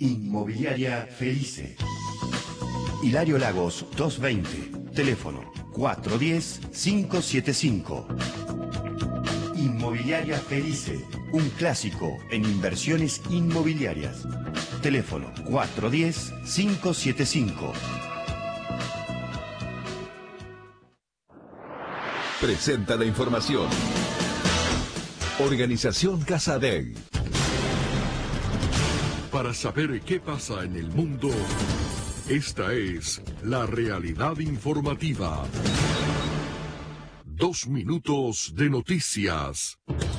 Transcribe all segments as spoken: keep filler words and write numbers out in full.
Inmobiliaria Felice. Hilario Lagos doscientos veinte. Teléfono cuatro uno cero, cinco siete cinco. Inmobiliaria Felice. Un clásico en inversiones inmobiliarias. Teléfono cuatro uno cero, cinco siete cinco. Presenta la información. Organización Casadei. Para saber qué pasa en el mundo, esta es la realidad informativa. Dos minutos de noticias.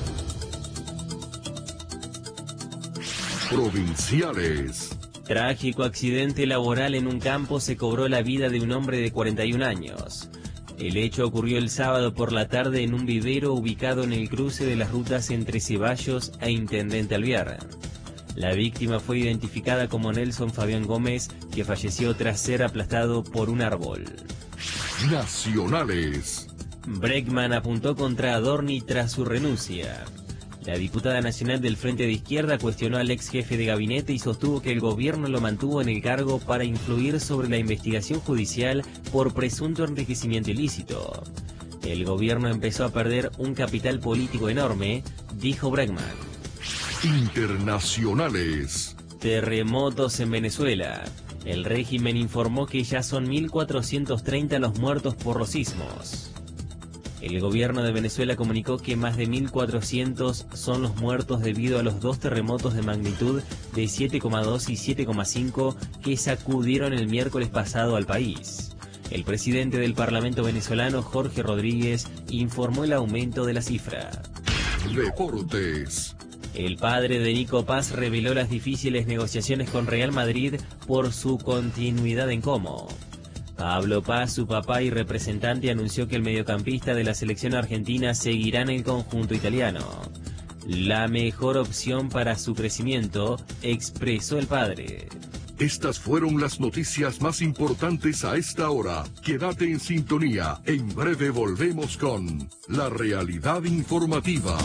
Provinciales. Trágico accidente laboral en un campo se cobró la vida de un hombre de cuarenta y un años. El hecho ocurrió el sábado por la tarde en un vivero ubicado en el cruce de las rutas entre Ceballos e Intendente Alvear. La víctima fue identificada como Nelson Fabián Gómez, que falleció tras ser aplastado por un árbol. Nacionales. Bregman apuntó contra Adorni tras su renuncia. La diputada nacional del Frente de Izquierda cuestionó al ex jefe de gabinete y sostuvo que el gobierno lo mantuvo en el cargo para influir sobre la investigación judicial por presunto enriquecimiento ilícito. El gobierno empezó a perder un capital político enorme, dijo Bregman. Internacionales. Terremotos en Venezuela. El régimen informó que ya son mil cuatrocientos treinta los muertos por los sismos. El gobierno de Venezuela comunicó que más de mil cuatrocientos son los muertos debido a los dos terremotos de magnitud de siete coma dos y siete coma cinco que sacudieron el miércoles pasado al país. El presidente del Parlamento venezolano, Jorge Rodríguez, informó el aumento de la cifra. Deportes. El padre de Nico Paz reveló las difíciles negociaciones con Real Madrid por su continuidad en Como. Pablo Paz, su papá y representante, anunció que el mediocampista de la selección argentina seguirá en el conjunto italiano. La mejor opción para su crecimiento, expresó el padre. Estas fueron las noticias más importantes a esta hora. Quédate en sintonía. En breve volvemos con La Realidad Informativa.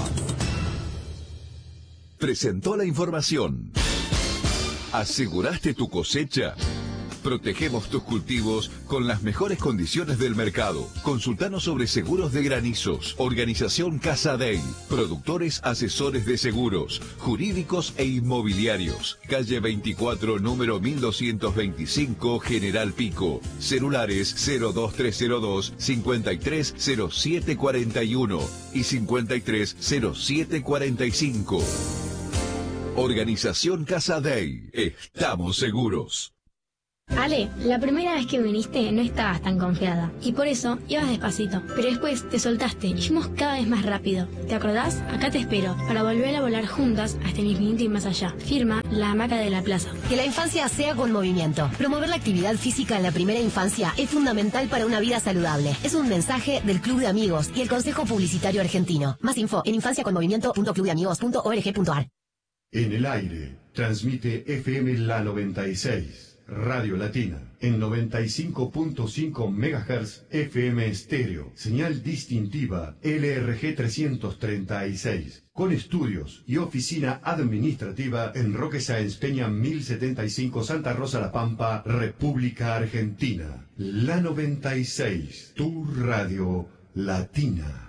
Presentó la información. ¿Aseguraste tu cosecha? Protegemos tus cultivos con las mejores condiciones del mercado. Consultanos sobre seguros de granizos. Organización Casadei. Productores asesores de seguros, jurídicos e inmobiliarios. Calle veinticuatro, número mil doscientos veinticinco, General Pico. Celulares cero dos tres cero dos, cincuenta y tres cero siete cuarenta y uno y cincuenta y tres cero siete cuarenta y cinco. Organización Casadei. Estamos seguros. Ale, la primera vez que viniste no estabas tan confiada y por eso ibas despacito, pero después te soltaste y fuimos cada vez más rápido. ¿Te acordás? Acá te espero para volver a volar juntas hasta el infinito y más allá. Firma La Hamaca de la Plaza. Que la infancia sea con movimiento. Promover la actividad física en la primera infancia es fundamental para una vida saludable. Es un mensaje del Club de Amigos y el Consejo Publicitario Argentino. Más info en infancia con movimiento punto club de amigos punto org punto ar. En el aire, transmite F M La noventa y seis. Radio Latina, en noventa y cinco punto cinco megahertz F M estéreo, señal distintiva L R G trescientos treinta y seis, con estudios y oficina administrativa en Roque Sáenz Peña mil setenta y cinco, Santa Rosa La Pampa, República Argentina. La noventa y seis, tu radio latina.